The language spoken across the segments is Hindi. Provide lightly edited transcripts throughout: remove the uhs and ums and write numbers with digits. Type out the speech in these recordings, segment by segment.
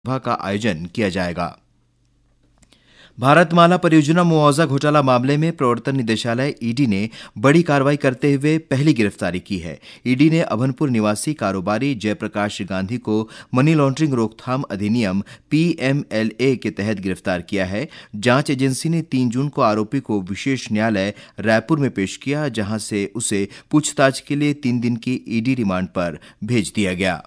सभा का आयोजन किया जाएगा। भारतमाला परियोजना मुआवजा घोटाला मामले में प्रवर्तन निदेशालय ईडी ने बड़ी कार्रवाई करते हुए पहली गिरफ्तारी की है। ईडी ने अभनपुर निवासी कारोबारी जयप्रकाश गांधी को मनी लॉन्ड्रिंग रोकथाम अधिनियम PMLA के तहत गिरफ्तार किया है। जांच एजेंसी ने 3 जून को आरोपी को विशेष न्यायालय रायपुर में पेश किया, जहां से उसे पूछताछ के लिए 3 दिन की ईडी रिमांड पर भेज दिया गया।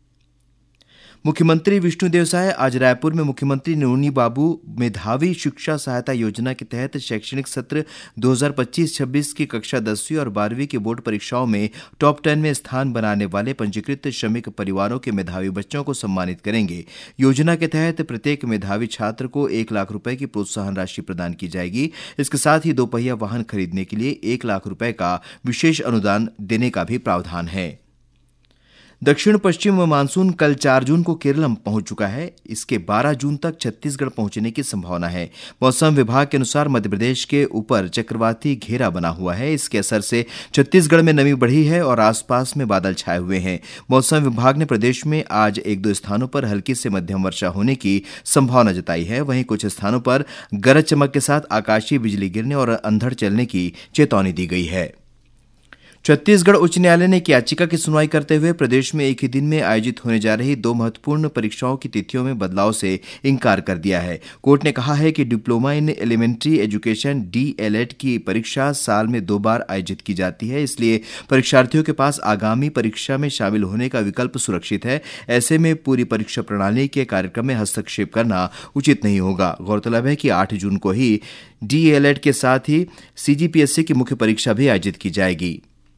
मुख्यमंत्री विष्णुदेव साय आज रायपुर में मुख्यमंत्री नूनी बाबू मेधावी शिक्षा सहायता योजना के तहत शैक्षणिक सत्र 2025-26 की कक्षा 10वीं और 12वीं की बोर्ड परीक्षाओं में टॉप 10 में स्थान बनाने वाले पंजीकृत श्रमिक परिवारों के मेधावी बच्चों को सम्मानित करेंगे। योजना के तहत प्रत्येक मेधावी छात्र को 1 लाख रुपए की प्रोत्साहन राशि प्रदान की जाएगी। इसके साथ ही 2 पहिया वाहन खरीदने के लिए 1 लाख रुपए का विशेष अनुदान देने का भी प्रावधान है। दक्षिण पश्चिम मानसून कल 4 जून को केरलम पहुंच चुका है। इसके 12 जून तक छत्तीसगढ़ पहुंचने की संभावना है। मौसम विभाग के अनुसार मध्य प्रदेश के ऊपर चक्रवाती घेरा बना हुआ है। इसके असर से छत्तीसगढ़ में नमी बढ़ी है और आसपास में बादल छाए हुए हैं। मौसम विभाग ने प्रदेश में आज 1-2 स्थानों पर हल्की से मध्यम वर्षा होने की संभावना जताई है। वहीं कुछ स्थानों पर गरज चमक के साथ आकाशीय बिजली गिरने और अंधड़ चलने की चेतावनी दी गई है। छत्तीसगढ़ उच्च न्यायालय ने एक याचिका की सुनवाई करते हुए प्रदेश में एक ही दिन में आयोजित होने जा रही 2 महत्वपूर्ण परीक्षाओं की तिथियों में बदलाव से इंकार कर दिया है। कोर्ट ने कहा है कि diploma in elementary education DELED की परीक्षा साल में 2 बार आयोजित की जाती है, इसलिए परीक्षार्थियों के पास आगामी परीक्षा में शामिल होने का विकल्प सुरक्षित है। ऐसे में पूरी परीक्षा प्रणाली के कार्यक्रम में हस्तक्षेप करना उचित नहीं होगा। गौरतलब है कि 8 जून को ही DELED के साथ ही CGPSC की मुख्य परीक्षा भी आयोजित की जाएगी।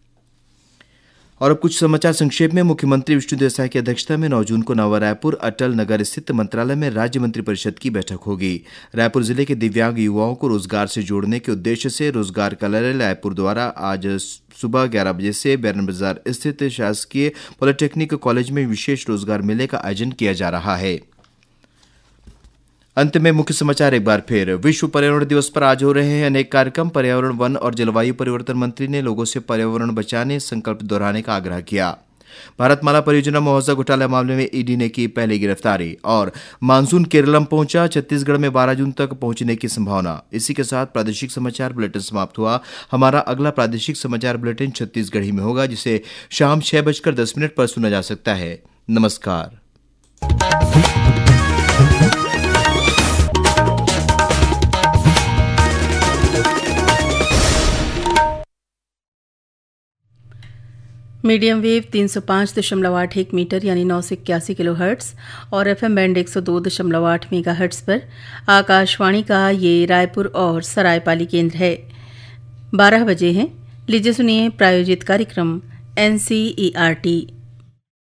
और अब कुछ समाचार संक्षेप में। मुख्यमंत्री विष्णुदेव साय की अध्यक्षता में 9 जून को नवा रायपुर अटल नगर स्थित मंत्रालय में राज्य मंत्रिपरिषद की बैठक होगी। रायपुर जिले के दिव्यांग युवाओं को रोजगार से जोड़ने के उद्देश्य से रोजगार कार्यालय रायपुर द्वारा आज सुबह 11 बजे से बैरन बाजार स्थित शासकीय पॉलिटेक्निक कॉलेज में विशेष रोजगार मेले का आयोजन किया जा रहा है। अंत में मुख्य समाचार एक बार फिर। विश्व पर्यावरण दिवस पर आज हो रहे हैं अनेक कार्यक्रम। पर्यावरण, वन और जलवायु परिवर्तन मंत्री ने लोगों से पर्यावरण बचाने संकल्प दोहराने का आग्रह किया। भारतमाला परियोजना मुआवजा घोटाला मामले में ईडी ने की पहली गिरफ्तारी। और मानसून केरलम पहुंचा, छत्तीसगढ़ में 12 जून तक पहुंचने की संभावना। इसी के साथ प्रादेशिक समाचार बुलेटिन समाप्त हुआ। हमारा अगला प्रादेशिक समाचार बुलेटिन छत्तीसगढ़ी में होगा, जिसे शाम 6:10 पर सुना जा सकता है। नमस्कार। मीडियम वेव 305.81 मीटर यानी 981 किलो हर्ट्स और FM बैंड 102.8 मेगा हर्ट्स पर आकाशवाणी का ये रायपुर और सरायपाली केंद्र है। 12 बजे हैं। लीजिए सुनिए प्रायोजित कार्यक्रम NCERT।